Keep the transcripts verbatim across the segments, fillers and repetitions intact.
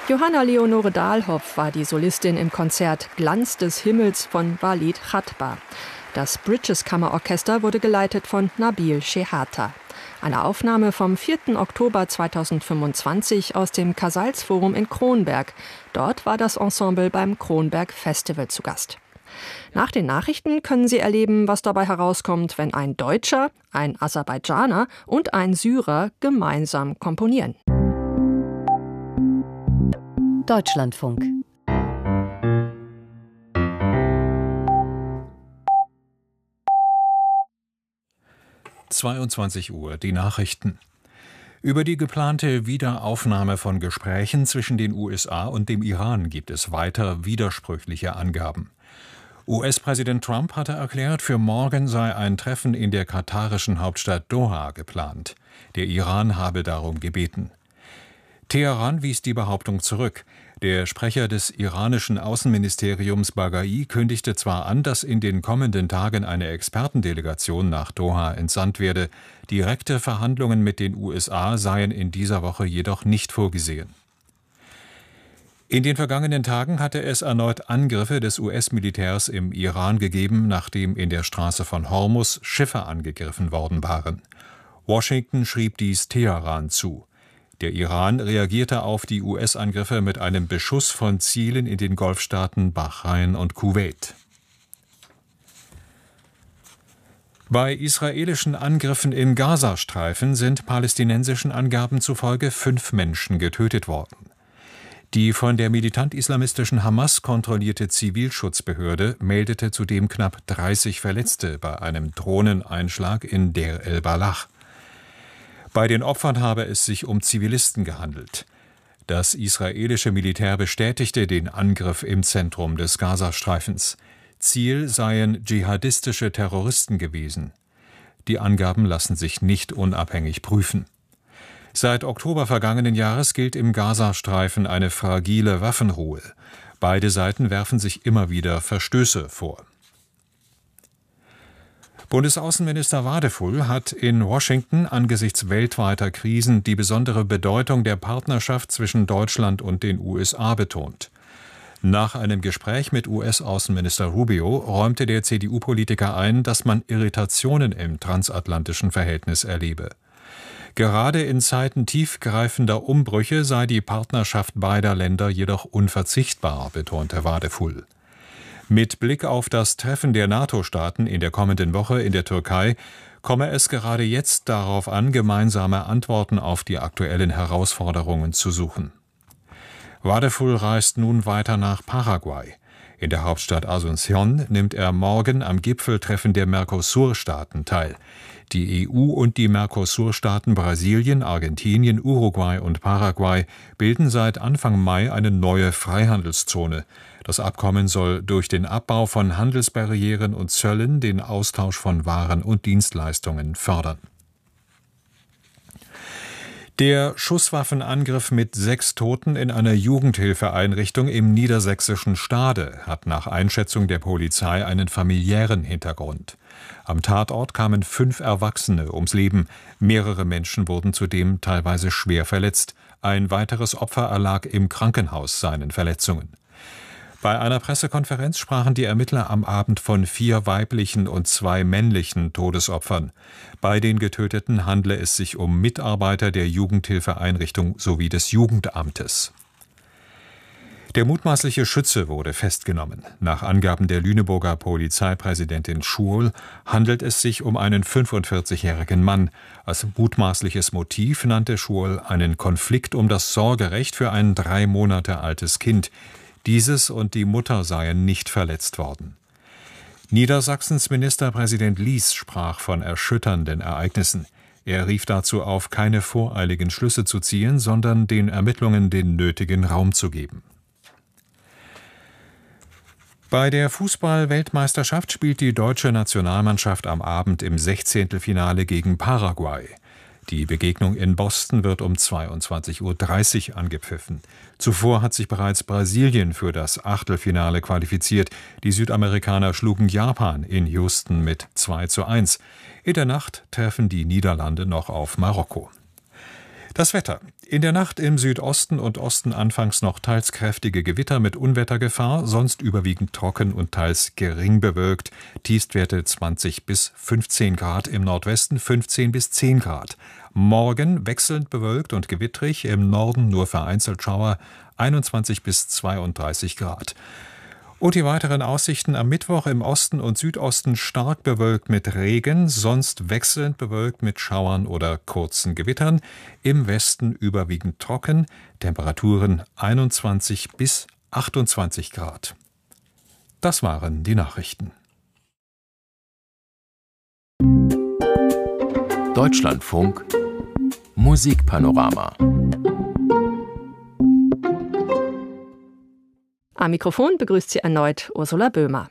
Johanna Leonore Dahlhoff war die Solistin im Konzert Glanz des Himmels von Walid Chatba. Das Bridges Kammerorchester wurde geleitet von Nabil Shehata. Eine Aufnahme vom vierten Oktober zweitausendfünfundzwanzig aus dem Casals-Forum in Kronberg. Dort war das Ensemble beim Kronberg Festival zu Gast. Nach den Nachrichten können Sie erleben, was dabei herauskommt, wenn ein Deutscher, ein Aserbaidschaner und ein Syrer gemeinsam komponieren. Deutschlandfunk. zweiundzwanzig Uhr, die Nachrichten. Über die geplante Wiederaufnahme von Gesprächen zwischen den U S A und dem Iran gibt es weiter widersprüchliche Angaben. U S-Präsident Trump hatte erklärt, für morgen sei ein Treffen in der katarischen Hauptstadt Doha geplant. Der Iran habe darum gebeten. Teheran wies die Behauptung zurück. Der Sprecher des iranischen Außenministeriums Baghai kündigte zwar an, dass in den kommenden Tagen eine Expertendelegation nach Doha entsandt werde. Direkte Verhandlungen mit den U S A seien in dieser Woche jedoch nicht vorgesehen. In den vergangenen Tagen hatte es erneut Angriffe des U S-Militärs im Iran gegeben, nachdem in der Straße von Hormuz Schiffe angegriffen worden waren. Washington schrieb dies Teheran zu. Der Iran reagierte auf die U S-Angriffe mit einem Beschuss von Zielen in den Golfstaaten Bahrain und Kuwait. Bei israelischen Angriffen im Gazastreifen sind palästinensischen Angaben zufolge fünf Menschen getötet worden. Die von der militant-islamistischen Hamas kontrollierte Zivilschutzbehörde meldete zudem knapp dreißig Verletzte bei einem Drohneneinschlag in Deir el-Balach. Bei den Opfern habe es sich um Zivilisten gehandelt. Das israelische Militär bestätigte den Angriff im Zentrum des Gazastreifens. Ziel seien dschihadistische Terroristen gewesen. Die Angaben lassen sich nicht unabhängig prüfen. Seit Oktober vergangenen Jahres gilt im Gazastreifen eine fragile Waffenruhe. Beide Seiten werfen sich immer wieder Verstöße vor. Bundesaußenminister Wadefull hat in Washington angesichts weltweiter Krisen die besondere Bedeutung der Partnerschaft zwischen Deutschland und den U S A betont. Nach einem Gespräch mit U S-Außenminister Rubio räumte der C D U-Politiker ein, dass man Irritationen im transatlantischen Verhältnis erlebe. Gerade in Zeiten tiefgreifender Umbrüche sei die Partnerschaft beider Länder jedoch unverzichtbar, betonte Wadefull. Mit Blick auf das Treffen der NATO-Staaten in der kommenden Woche in der Türkei komme es gerade jetzt darauf an, gemeinsame Antworten auf die aktuellen Herausforderungen zu suchen. Wadefull reist nun weiter nach Paraguay. In der Hauptstadt Asunción nimmt er morgen am Gipfeltreffen der Mercosur-Staaten teil. Die E U und die Mercosur-Staaten Brasilien, Argentinien, Uruguay und Paraguay bilden seit Anfang Mai eine neue Freihandelszone. Das Abkommen soll durch den Abbau von Handelsbarrieren und Zöllen den Austausch von Waren und Dienstleistungen fördern. Der Schusswaffenangriff mit sechs Toten in einer Jugendhilfeeinrichtung im niedersächsischen Stade hat nach Einschätzung der Polizei einen familiären Hintergrund. Am Tatort kamen fünf Erwachsene ums Leben. Mehrere Menschen wurden zudem teilweise schwer verletzt. Ein weiteres Opfer erlag im Krankenhaus seinen Verletzungen. Bei einer Pressekonferenz sprachen die Ermittler am Abend von vier weiblichen und zwei männlichen Todesopfern. Bei den Getöteten handle es sich um Mitarbeiter der Jugendhilfeeinrichtung sowie des Jugendamtes. Der mutmaßliche Schütze wurde festgenommen. Nach Angaben der Lüneburger Polizeipräsidentin Schurl handelt es sich um einen fünfundvierzigjährigen Mann. Als mutmaßliches Motiv nannte Schurl einen Konflikt um das Sorgerecht für ein drei Monate altes Kind. Dieses und die Mutter seien nicht verletzt worden. Niedersachsens Ministerpräsident Lies sprach von erschütternden Ereignissen. Er rief dazu auf, keine voreiligen Schlüsse zu ziehen, sondern den Ermittlungen den nötigen Raum zu geben. Bei der Fußball-Weltmeisterschaft spielt die deutsche Nationalmannschaft am Abend im Sechzehntelfinale gegen Paraguay. Die Begegnung in Boston wird um zweiundzwanzig Uhr dreißig angepfiffen. Zuvor hat sich bereits Brasilien für das Achtelfinale qualifiziert. Die Südamerikaner schlugen Japan in Houston mit zwei zu eins. In der Nacht treffen die Niederlande noch auf Marokko. Das Wetter. In der Nacht im Südosten und Osten anfangs noch teils kräftige Gewitter mit Unwettergefahr, sonst überwiegend trocken und teils gering bewölkt. Tiefstwerte zwanzig bis fünfzehn Grad, im Nordwesten fünfzehn bis zehn Grad. Morgen wechselnd bewölkt und gewittrig, im Norden nur vereinzelt Schauer, einundzwanzig bis zweiunddreißig Grad. Und die weiteren Aussichten: am Mittwoch im Osten und Südosten stark bewölkt mit Regen, sonst wechselnd bewölkt mit Schauern oder kurzen Gewittern, im Westen überwiegend trocken, Temperaturen einundzwanzig bis achtundzwanzig Grad. Das waren die Nachrichten. Deutschlandfunk Musikpanorama. Am Mikrofon begrüßt Sie erneut Ursula Böhmer.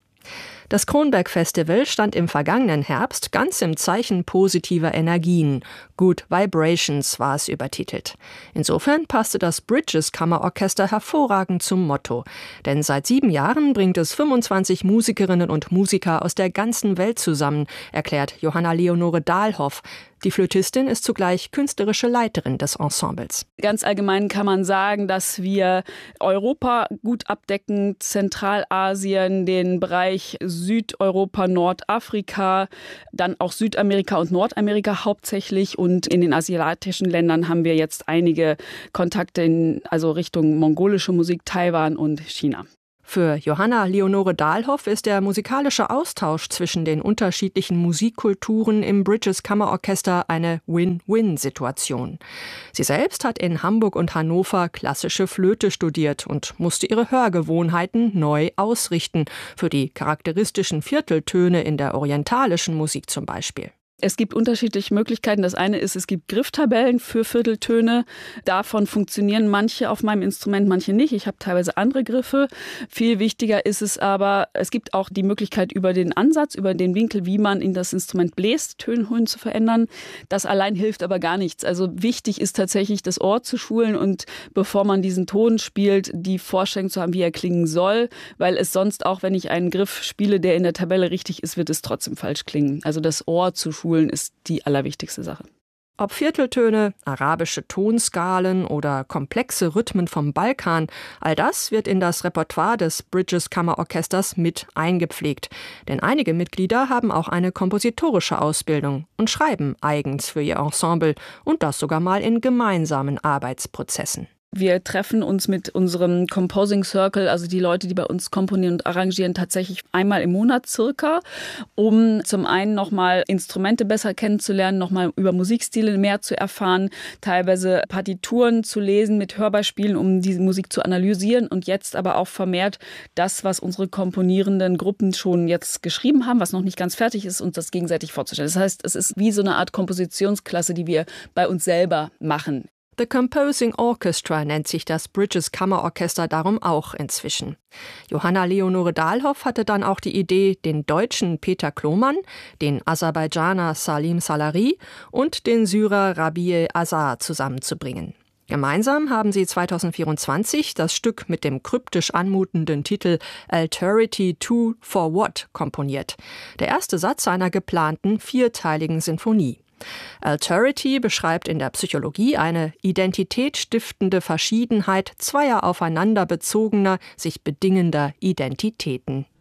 Das Kronberg Festival stand im vergangenen Herbst ganz im Zeichen positiver Energien. Good Vibrations war es übertitelt. Insofern passte das Bridges Kammerorchester hervorragend zum Motto. Denn seit sieben Jahren bringt es fünfundzwanzig Musikerinnen und Musiker aus der ganzen Welt zusammen, erklärt Johanna Leonore Dahlhoff. Die Flötistin ist zugleich künstlerische Leiterin des Ensembles. Ganz allgemein kann man sagen, dass wir Europa gut abdecken, Zentralasien, den Bereich Südeuropa, Nordafrika, dann auch Südamerika und Nordamerika hauptsächlich. Und in den asiatischen Ländern haben wir jetzt einige Kontakte in, also Richtung mongolische Musik, Taiwan und China. Für Johanna Leonore Dahlhoff ist der musikalische Austausch zwischen den unterschiedlichen Musikkulturen im Bridges Kammerorchester eine Win-Win-Situation. Sie selbst hat in Hamburg und Hannover klassische Flöte studiert und musste ihre Hörgewohnheiten neu ausrichten, für die charakteristischen Vierteltöne in der orientalischen Musik zum Beispiel. Es gibt unterschiedliche Möglichkeiten. Das eine ist, es gibt Grifftabellen für Vierteltöne. Davon funktionieren manche auf meinem Instrument, manche nicht. Ich habe teilweise andere Griffe. Viel wichtiger ist es aber, es gibt auch die Möglichkeit, über den Ansatz, über den Winkel, wie man in das Instrument bläst, Tönhöhen zu verändern. Das allein hilft aber gar nichts. Also wichtig ist tatsächlich, das Ohr zu schulen und bevor man diesen Ton spielt, die Vorstellung zu haben, wie er klingen soll, weil es sonst auch, wenn ich einen Griff spiele, der in der Tabelle richtig ist, wird es trotzdem falsch klingen. Also das Ohr zu schulen ist die allerwichtigste Sache. Ob Vierteltöne, arabische Tonskalen oder komplexe Rhythmen vom Balkan, all das wird in das Repertoire des Bridges Kammerorchesters mit eingepflegt. Denn einige Mitglieder haben auch eine kompositorische Ausbildung und schreiben eigens für ihr Ensemble und das sogar mal in gemeinsamen Arbeitsprozessen. Wir treffen uns mit unserem Composing Circle, also die Leute, die bei uns komponieren und arrangieren, tatsächlich einmal im Monat circa, um zum einen nochmal Instrumente besser kennenzulernen, nochmal über Musikstile mehr zu erfahren, teilweise Partituren zu lesen mit Hörbeispielen, um diese Musik zu analysieren und jetzt aber auch vermehrt das, was unsere komponierenden Gruppen schon jetzt geschrieben haben, was noch nicht ganz fertig ist, uns das gegenseitig vorzustellen. Das heißt, es ist wie so eine Art Kompositionsklasse, die wir bei uns selber machen. The Composing Orchestra nennt sich das Bridges Kammerorchester darum auch inzwischen. Johanna Leonore Dahlhoff hatte dann auch die Idee, den Deutschen Peter Klomann, den Aserbaidschaner Salim Salari und den Syrer Rabieh Azar zusammenzubringen. Gemeinsam haben sie zweitausendvierundzwanzig das Stück mit dem kryptisch anmutenden Titel Alterity two for What komponiert. Der erste Satz einer geplanten vierteiligen Sinfonie. Alterity beschreibt in der Psychologie eine identitätsstiftende Verschiedenheit zweier aufeinander bezogener, sich bedingender Identitäten.